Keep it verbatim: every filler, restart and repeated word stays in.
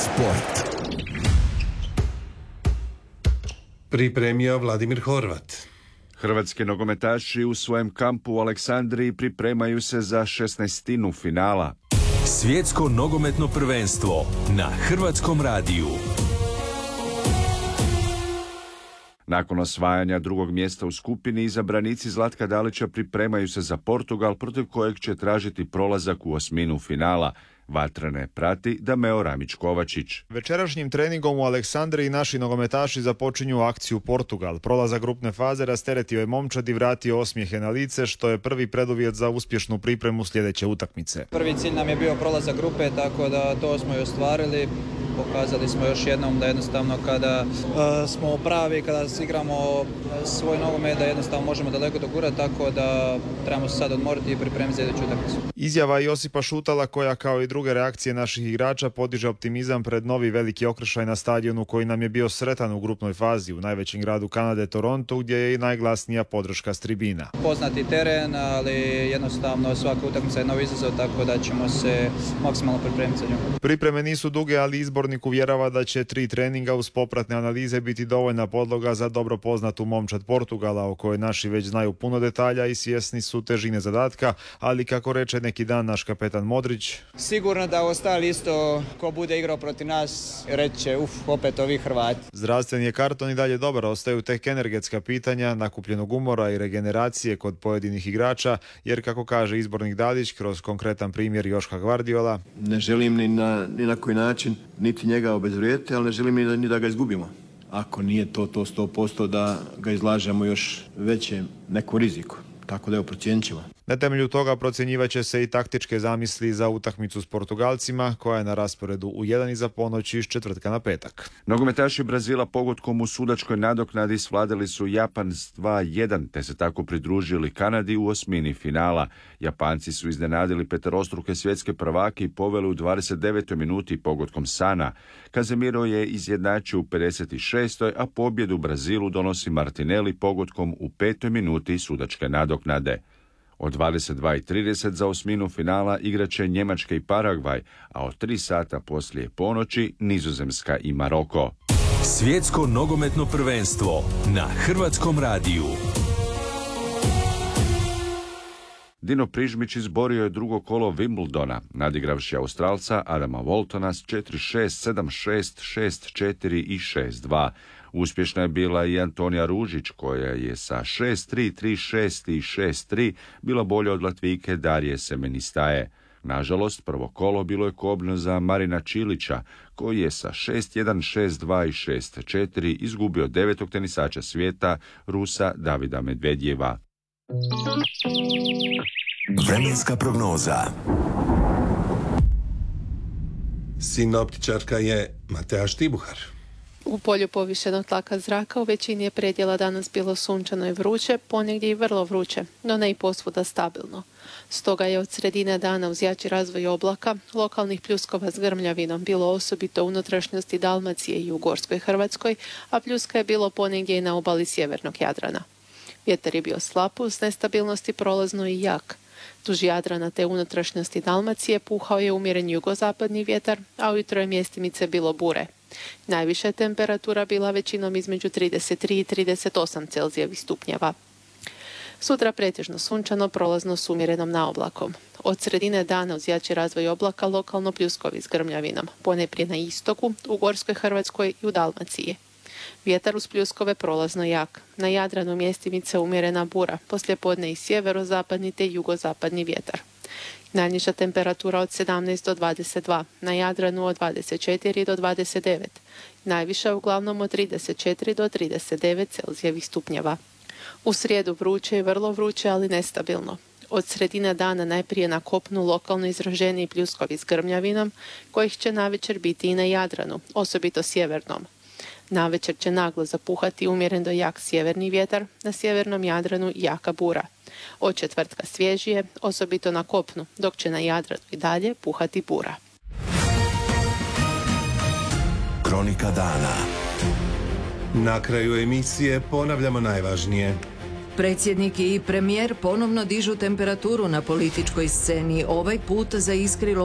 Sport. Pripremio Vladimir Horvat. Hrvatski nogometaši u svojem kampu u Aleksandriji pripremaju se za šesnaestinu finala. Svjetsko nogometno prvenstvo na Hrvatskom radiju. Nakon osvajanja drugog mjesta u skupini, izabranici Zlatka Dalića pripremaju se za Portugal, protiv kojeg će tražiti prolazak u osminu finala. Vatrene prati Dameo Ramić-Kovačić. Večerašnjim treningom u Aleksandriji naši nogometaši započinju akciju Portugal. Prolazak grupne faze rasteretio je momčad i vratio osmijehe na lice, što je prvi preduvjet za uspješnu pripremu sljedeće utakmice. Prvi cilj nam je bio prolazak grupe, tako da to smo i ostvarili. Pokazali smo još jednom da jednostavno kada uh, smo pravi, kada igramo svoj nogomet, da jednostavno možemo daleko dogurati, tako da trebamo se sad odmoriti i pripremiti za iduću utakmicu. Izjava Josipa Šutala, koja kao i druge reakcije naših igrača podiže optimizam pred novi veliki okršaj na stadionu koji nam je bio sretan u grupnoj fazi u najvećem gradu Kanade, Toronto, gdje je i najglasnija podrška s tribina. Poznati teren, ali jednostavno svaka utakmica je novi izazov, tako da ćemo se maksimalno pripremiti za nju. Pripreme nisu duge, ali izbornik uvjerava da će tri treninga uz popratne analize biti dovoljna podloga za dobro poznatu momčad Portugala, o kojoj naši već znaju puno detalja i svjesni su težine zadatka, ali kako reče neki dan naš kapetan Modrić: sigurno da ostali isto, ko bude igrao protiv nas, reći će uf, opet ovi Hrvati. Zdravstveni je karton i dalje dobar, ostaju tek energetska pitanja, nakupljenog umora i regeneracije kod pojedinih igrača, jer kako kaže izbornik Dalić kroz konkretan primjer Joška Gvardiola: ne želim ni na, ni na koji način niti njega obezvrijediti, ali ne želim ni da, ni da ga izgubimo. Ako nije to to sto posto da ga izlažemo još većem nekom riziku. Tako da je procijenit ćemo. Na temelju toga procjenjivat će se i taktičke zamisli za utakmicu s Portugalcima, koja je na rasporedu u jedan iza ponoći iz četvrtka na petak. Nogometaši Brazila pogodkom u sudačkoj nadoknadi svladali su Japan s dva jedan, te se tako pridružili Kanadi u osmini finala. Japanci su iznenadili peterostruke svjetske prvake i poveli u dvadeset devetoj minuti pogodkom Sana. Casemiro je izjednačio u pedeset šestoj, a pobjedu Brazilu donosi Martinelli pogodkom u petoj minuti sudačke nadoknade. Od dvadeset dva i trideset za osminu finala igraće Njemačka i Paragvaj, a od tri sata poslije ponoći Nizozemska i Maroko. Svjetsko nogometno prvenstvo na Hrvatskom radiju. Dino Prižmić izborio je drugo kolo Wimbledona, nadigravši Australca Adama Waltona s četiri šest, sedam šest, šest četiri i šest dva. Uspješna je bila i Antonija Ružić, koja je sa šest tri, tri šest i šest tri bila bolja od Latvijke Darije Semenistaje. Nažalost, prvo kolo bilo je kobno za Marina Čilića, koji je sa šest jedan, šest dva i šest četiri izgubio devetog tenisača svijeta, Rusa Davida Medvedjeva. Vremenska prognoza. Sinoptičarka je Matea Štibuhar. U polju povišenog tlaka zraka u većini je predjela danas bilo sunčano i vruće, ponegdje i vrlo vruće, no ne i posvuda stabilno. Stoga je od sredine dana uz jači razvoj oblaka, lokalnih pljuskova s grmljavinom bilo osobito u unutrašnjosti Dalmacije i u Gorskoj Hrvatskoj, a pljuska je bilo ponegdje i na obali sjevernog Jadrana. Vjetar je bio slab uz nestabilnosti prolazno i jak. Duž Jadrana te unutrašnjosti Dalmacije puhao je umjeren jugozapadni vjetar, a ujutro je mjestimice bilo bure. Najviša je temperatura bila većinom između trideset tri i trideset osam Celzijevih stupnjeva. Sutra pretežno sunčano, prolazno s umjerenom naoblakom. Od sredine dana uz jači razvoj oblaka lokalno pljuskovi s grmljavinom, ponajprije na istoku, u Gorskoj Hrvatskoj i u Dalmaciji. Vjetar uz pljuskove prolazno jak. Na Jadranu mjestimice umjerena bura, poslijepodne i sjeverozapadni te jugozapadni vjetar. Najniža temperatura od sedamnaest do dvadeset dva, na Jadranu od dvadeset četiri do dvadeset devet. Najviša uglavnom od trideset četiri do trideset devet Celzijevih stupnjeva. U srijedu vruće i vrlo vruće, ali nestabilno. Od sredine dana najprije na kopnu lokalno izraženiji pljuskovi s grmljavinom, kojih će navečer biti i na Jadranu, osobito sjevernom. Navečer će naglo zapuhati umjeren do jak sjeverni vjetar, na sjevernom Jadranu jaka bura. Od četvrtka svježije, osobito na kopnu, dok će na Jadranu i dalje puhati bura. Kronika dana. Na kraju emisije ponavljamo najvažnije. Predsjednik i premijer ponovno dižu temperaturu na političkoj sceni, ovaj put za iskrilo